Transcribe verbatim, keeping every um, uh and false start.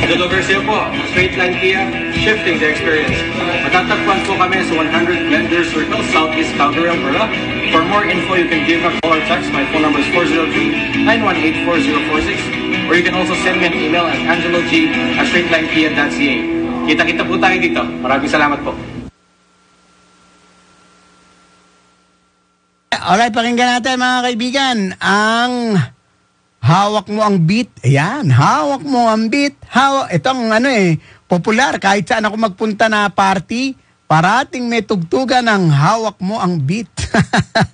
Good over sa'yo po. Straight Line Kia, shifting the experience. Matatagpuan po kami sa one hundred Blender Circle, Southeast Calgary, Alberta. For more info, you can give a call or text. My phone number is four zero three, nine one eight, four zero four six. Or you can also send me an email at angelog at straightlinekia dot c a. Kita-kita po tayo dito. Maraming salamat po. Alright, pakinggan natin mga kaibigan. Ang hawak mo ang beat. Ayan, hawak mo ang beat. Hawak, itong ano eh, popular. Kahit saan ako magpunta na party, parating may tugtugan ng hawak mo ang beat.